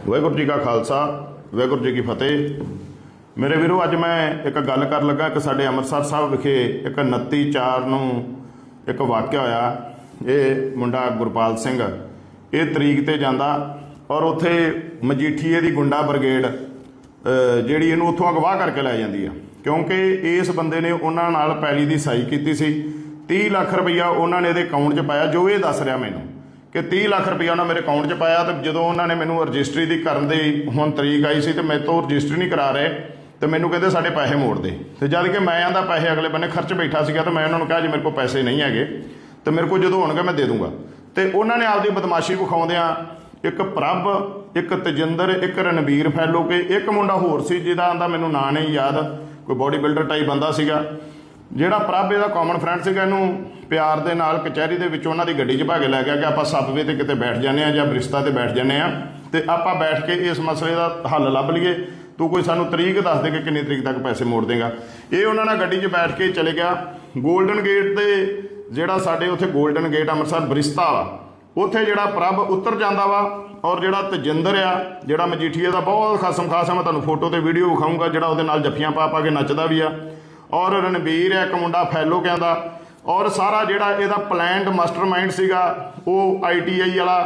वाहिगुरू जी का खालसा वाहिगुरू जी की फतेह। मेरे वीरो अज मैं एक गल कर लगा कि साडे अमृतसर साहब विखे एक 29/4 नूं एक वाक़या होया। ये मुंडा गुरपाल सिंह ये तरीक ते जांदा और उत्थे मजीठीए दी गुंडा ब्रिगेड जिहड़ी इहनूं उत्थों अगवाह करके लै जांदी है, क्योंकि इस बंदे ने उन्हां नाल पैली दी साई कीती सी। 30 लाख रुपया उन्होंने इहदे अकाउंट च पाया, जो ये दस रहा मैनूं कि 30 लाख रुपया उन्होंने मेरे अकाउंट च पाया। तो जो उन्होंने मैनू रजिस्ट्री की करन दी हुण तरीक आई सी तो मेरे तो रजिस्ट्री नहीं करा रहे, तो मैनू कहते साडे पैसे मोड़ दे। तो जद कि मैं आंदा पैसे अगले बन्ने खर्च बैठा सीगा, तो मैं उन्होंने कहा जी मेरे को पैसे नहीं है, तो मेरे को जो होणगे मैं दे दूँगा। तो उन्होंने आपकी बदमाशी विखाउंदियां एक प्रभ, एक तजिंदर, एक रणबीर फैलो के एक मुंडा होर सी जिहदा आंदा मैनू नां नहीं याद, कोई बॉडी बिल्डर टाइप बंदा सीगा। ਜਿਹੜਾ ਪ੍ਰਭ ਇਹਦਾ ਕਾਮਨ ਫਰੈਂਡ ਸੀਗਾ, ਇਹਨੂੰ ਪਿਆਰ ਦੇ ਨਾਲ ਕਚਹਿਰੀ ਦੇ ਵਿੱਚ ਉਹਨਾਂ ਦੀ ਗੱਡੀ 'ਚ ਭਾ ਕੇ ਲੈ ਗਿਆ ਕਿ ਆਪਾਂ ਸਬਵੇ 'ਤੇ ਕਿਤੇ ਬੈਠ ਜਾਂਦੇ ਹਾਂ ਜਾਂ ਬਰਿਸ਼ਤਾ 'ਤੇ ਬੈਠ ਜਾਂਦੇ ਹਾਂ ਅਤੇ ਆਪਾਂ ਬੈਠ ਕੇ ਇਸ ਮਸਲੇ ਦਾ ਹੱਲ ਲੱਭ ਲਈਏ। ਤੂੰ ਕੋਈ ਸਾਨੂੰ ਤਰੀਕ ਦੱਸ ਦੇ ਕਿ ਕਿੰਨੀ ਤਰੀਕ ਤੱਕ ਪੈਸੇ ਮੋੜ ਦੇਗਾ। ਇਹ ਉਹਨਾਂ ਨਾਲ ਗੱਡੀ 'ਚ ਬੈਠ ਕੇ ਚਲੇ ਗਿਆ। ਗੋਲਡਨ ਗੇਟ 'ਤੇ ਜਿਹੜਾ ਸਾਡੇ ਉੱਥੇ ਗੋਲਡਨ ਗੇਟ ਅੰਮ੍ਰਿਤਸਰ ਬਰਿਸ਼ਤਾ ਵਾ, ਉੱਥੇ ਜਿਹੜਾ ਪ੍ਰਭ ਉਤਰ ਜਾਂਦਾ ਵਾ ਔਰ ਜਿਹੜਾ ਤਜਿੰਦਰ ਆ, ਜਿਹੜਾ ਮਜੀਠੀਏ ਦਾ ਬਹੁਤ ਖਸਮ ਖਾਸ ਆ, ਮੈਂ ਤੁਹਾਨੂੰ ਫੋਟੋ ਤੇ ਵੀਡੀਓ ਵਿਖਾਊਂਗਾ, ਜਿਹੜਾ ਉਹਦੇ ਨਾਲ ਜੱਫੀਆਂ ਪਾ ਪਾ ਕੇ ਨੱਚਦਾ ਵੀ ਆ। और रणबीर है एक मुंडा फैलो कहता, और सारा जिहड़ा इहदा प्लैंड मास्टरमाइंड सीगा वो ITI वाला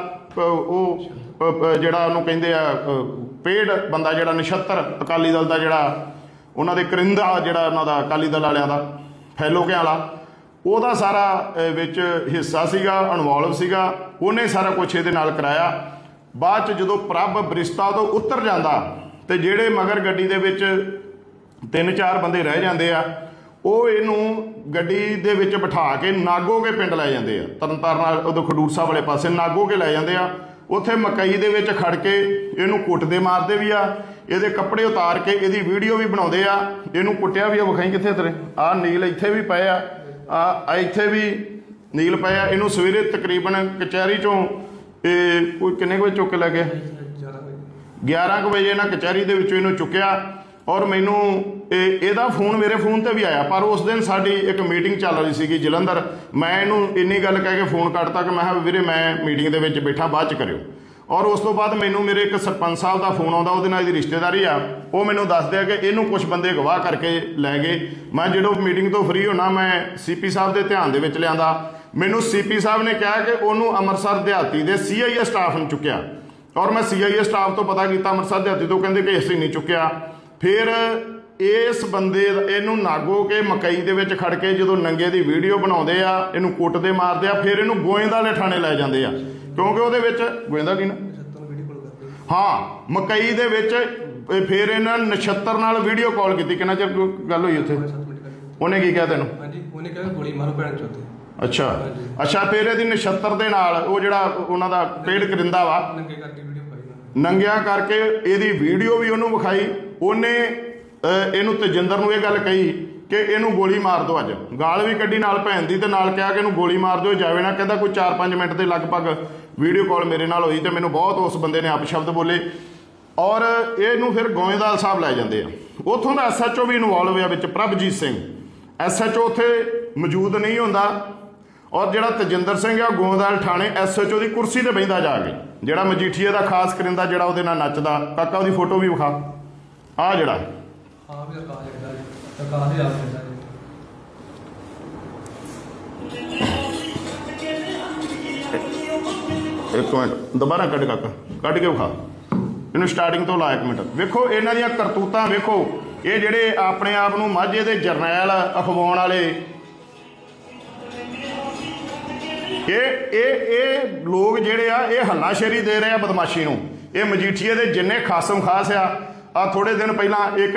जिहड़ा उहनूं कहिंदे आ पेड बंदा, जिहड़ा नछत्तर अकाली दल दा जिहड़ा उन्हां दे करिंदा जिहड़ा उन्हां दा अकाली दल वालियां दा फैलो के वाला, ਉਹਦਾ ਸਾਰਾ ਵਿੱਚ ਹਿੱਸਾ ਸੀਗਾ, ਇਨਵੋਲਵ ਸੀਗਾ। ਉਹਨੇ ਸਾਰਾ ਕੁਛ ਇਹਦੇ ਨਾਲ ਕਰਾਇਆ। ਬਾਅਦ 'ਚ ਜਦੋਂ ਪ੍ਰਭ ਬਰਿਸ਼ਤਾ ਤੋਂ ਉਤਰ ਜਾਂਦਾ ਤੇ ਜਿਹੜੇ ਮਗਰ ਗੱਡੀ ਦੇ ਵਿੱਚ 3-4 ਬੰਦੇ ਰਹਿ ਜਾਂਦੇ ਆ, ਉਹ ਇਹਨੂੰ ਗੱਡੀ ਦੇ ਵਿੱਚ ਬਿਠਾ ਕੇ ਨਾਗੋਕੇ ਪਿੰਡ ਲੈ ਜਾਂਦੇ ਆ, ਤਰਨਤਾਰਨ ਨਾਲ ਉਦੋਂ ਖਡੂਰ ਸਾਹਿਬ ਵਾਲੇ ਪਾਸੇ ਨਾਗੋਕੇ ਲੈ ਜਾਂਦੇ ਆ। ਉੱਥੇ ਮਕਈ ਦੇ ਵਿੱਚ ਖੜ ਕੇ ਇਹਨੂੰ ਕੁੱਟਦੇ ਮਾਰਦੇ ਵੀ ਆ, ਇਹਦੇ ਕੱਪੜੇ ਉਤਾਰ ਕੇ ਇਹਦੀ ਵੀਡੀਓ ਵੀ ਬਣਾਉਂਦੇ ਆ। ਇਹਨੂੰ ਕੁੱਟਿਆ ਵੀ ਆ, ਵਿਖਾਈ ਕਿੱਥੇ ਤੇਰੇ ਆਹ ਨੀਲ ਇੱਥੇ ਵੀ ਪਏ ਆ, ਆ ਇੱਥੇ ਵੀ ਨੀਲ ਪਏ ਆ। ਇਹਨੂੰ ਸਵੇਰੇ ਤਕਰੀਬਨ ਕਚਹਿਰੀ 'ਚੋਂ ਇਹ ਕੋਈ ਕਿੰਨੇ ਕੁ ਵਜੇ ਚੁੱਕ ਕੇ ਲੈ ਗਿਆ, 11 ਕੁ ਵਜੇ ਇਹਨਾਂ ਕਚਹਿਰੀ ਦੇ ਵਿੱਚੋਂ ਇਹਨੂੰ ਚੁੱਕਿਆ। ਔਰ ਮੈਨੂੰ ਇਹਦਾ ਫੋਨ ਮੇਰੇ ਫੋਨ 'ਤੇ ਵੀ ਆਇਆ, ਪਰ ਉਸ ਦਿਨ ਸਾਡੀ ਇੱਕ ਮੀਟਿੰਗ ਚੱਲ ਰਹੀ ਸੀਗੀ ਜਲੰਧਰ। ਮੈਂ ਇਹਨੂੰ ਇੰਨੀ ਗੱਲ ਕਹਿ ਕੇ ਫੋਨ ਕੱਟਤਾ ਕਿ ਮੈਂ ਕਿਹਾ ਵੀਰੇ ਮੈਂ ਮੀਟਿੰਗ ਦੇ ਵਿੱਚ ਬੈਠਾ, ਬਾਅਦ 'ਚ ਕਰਿਓ। ਔਰ ਉਸ ਤੋਂ ਬਾਅਦ ਮੈਨੂੰ ਮੇਰੇ ਇੱਕ ਸਰਪੰਚ ਸਾਹਿਬ ਦਾ ਫੋਨ ਆਉਂਦਾ, ਉਹਦੇ ਨਾਲ ਇਹਦੀ ਰਿਸ਼ਤੇਦਾਰੀ ਆ। ਉਹ ਮੈਨੂੰ ਦੱਸਦੇ ਆ ਕਿ ਇਹਨੂੰ ਕੁਛ ਬੰਦੇ ਅਗਵਾਹ ਕਰਕੇ ਲੈ ਗਏ। ਮੈਂ ਜਦੋਂ ਮੀਟਿੰਗ ਤੋਂ ਫਰੀ ਹੋਣਾ ਮੈਂ CP ਸਾਹਿਬ ਦੇ ਧਿਆਨ ਦੇ ਵਿੱਚ ਲਿਆਂਦਾ। ਮੈਨੂੰ CP ਸਾਹਿਬ ਨੇ ਕਿਹਾ ਕਿ ਉਹਨੂੰ ਅੰਮ੍ਰਿਤਸਰ ਦਿਹਾਤੀ ਦੇ CIA ਸਟਾਫ ਨੂੰ ਚੁੱਕਿਆ। ਔਰ ਮੈਂ CIA ਸਟਾਫ ਤੋਂ ਪਤਾ ਕੀਤਾ ਅੰਮ੍ਰਿਤਸਰ ਦਿਹਾਤੀ ਤੋਂ, ਕਹਿੰਦੇ ਕਿ ਅਸੀਂ ਨਹੀਂ ਚੁੱਕਿਆ। ਫਿਰ ਇਸ ਬੰਦੇ ਇਹਨੂੰ ਨਾਗੋ ਕੇ ਮਕਈ ਦੇ ਵਿੱਚ ਖੜ ਕੇ ਜਦੋਂ ਨੰਗੇ ਦੀ ਵੀਡੀਓ ਬਣਾਉਂਦੇ ਆ, ਇਹਨੂੰ ਕੁੱਟਦੇ ਮਾਰਦੇ ਆ, ਫਿਰ ਇਹਨੂੰ ਗੋਇੰਦਾ ਵਾਲੇ ਥਾਣੇ ਲੈ ਜਾਂਦੇ ਆ, ਕਿਉਂਕਿ ਉਹਦੇ ਵਿੱਚ ਗੋਇੰਦਾ ਕੀ ਨਾ ਹਾਂ ਮਕਈ ਦੇ ਵਿੱਚ। ਫਿਰ ਇਹਨਾਂ ਨੇ ਨਛੱਤਰ ਨਾਲ ਵੀਡੀਓ ਕਾਲ ਕੀਤੀ। ਕਿੰਨਾ ਚਿਰ ਗੱਲ ਹੋਈ ਉੱਥੇ? ਉਹਨੇ ਕੀ ਕਿਹਾ ਤੈਨੂੰ? ਉਹਨੇ ਕਿਹਾ ਗੋਲੀ ਮਾਰੋ ਭੈਣ ਚੋਤੇ। ਅੱਛਾ ਅੱਛਾ। ਫਿਰ ਇਹਦੀ ਨਛੱਤਰ ਦੇ ਨਾਲ ਉਹ ਜਿਹੜਾ ਉਹਨਾਂ ਦਾ ਪੇੜ ਕਰਿੰਦਾ ਵਾ, ਨੰਗਿਆਂ ਕਰਕੇ ਇਹਦੀ ਵੀਡੀਓ ਵੀ ਉਹਨੂੰ ਵਿਖਾਈ। ਉਹਨੇ ਇਹਨੂੰ ਤਜਿੰਦਰ ਨੂੰ ਇਹ ਗੱਲ ਕਹੀ ਕਿ ਇਹਨੂੰ ਗੋਲੀ ਮਾਰ ਦਿਓ। ਅੱਜ ਗਾਲ ਵੀ ਕੱਢੀ ਨਾਲ ਭੈਣ ਦੀ, ਤੇ ਨਾਲ ਕਿਹਾ ਕਿ ਇਹਨੂੰ ਗੋਲੀ ਮਾਰ ਦਿਓ, ਜਾਵੇ ਨਾ। ਕਹਿੰਦਾ ਕੋਈ 4-5 ਮਿੰਟ ਦੇ ਲਗਭਗ ਵੀਡੀਓ ਕਾਲ ਮੇਰੇ ਨਾਲ ਹੋਈ ਤੇ ਮੈਨੂੰ ਬਹੁਤ ਉਸ ਬੰਦੇ ਨੇ ਅਪਸ਼ਬਦ ਬੋਲੇ। ਔਰ ਇਹਨੂੰ ਫਿਰ ਗੋਇੰਦਾਲ ਸਾਹਿਬ ਲੈ ਜਾਂਦੇ ਆ। ਉੱਥੋਂ ਦਾ SHO ਵੀ ਇਨਵੋਲਵ ਹੋਇਆ ਵਿੱਚ, ਪ੍ਰਭਜੀਤ ਸਿੰਘ। SHO ਉੱਥੇ ਮੌਜੂਦ ਨਹੀਂ ਹੁੰਦਾ। ਔਰ ਜਿਹੜਾ ਤਜਿੰਦਰ ਸਿੰਘ ਆ ਗੋਇੰਦਾਲ ਥਾਣੇ SHO ਦੀ ਕੁਰਸੀ 'ਤੇ ਬਹਿੰਦਾ ਜਾ ਕੇ, ਜਿਹੜਾ ਮਜੀਠੀਏ ਦਾ ਖਾਸ ਕਰਿੰਦਾ, ਜਿਹੜਾ ਉਹਦੇ ਨਾਲ ਨੱਚਦਾ। ਕਾਕਾ ਉਹਦੀ ਫੋਟੋ ਵੀ ਵਿਖਾ, ਆਹ ਜਿਹੜਾ ਇੱਕ ਮਿੰਟ ਦੁਬਾਰਾ ਕੱਢ, ਕਾਕਾ ਕੱਢ ਕੇ ਵਿਖਾ ਇਹਨੂੰ, ਸਟਾਰਟਿੰਗ ਤੋਂ ਲਾ 1 ਮਿੰਟ। ਵੇਖੋ ਇਹਨਾਂ ਦੀਆਂ ਕਰਤੂਤਾਂ, ਵੇਖੋ ਇਹ ਜਿਹੜੇ ਆਪਣੇ ਆਪ ਨੂੰ ਮਾਝੇ ਦੇ ਜਰਨੈਲ ਅਖਵਾਉਣ ਵਾਲੇ ਇਹ ਲੋਕ ਜਿਹੜੇ ਆ, ਇਹ ਹੱਲਾਸ਼ੇਰੀ ਦੇ ਰਹੇ ਆ ਬਦਮਾਸ਼ੀ ਨੂੰ। ਇਹ ਮਜੀਠੀਏ ਦੇ ਜਿੰਨੇ ਖਾਸਮ ਖਾਸ ਆ ਥੋੜੇ ਦਿਨ ਪਹਿਲਾਂ ਇੱਕ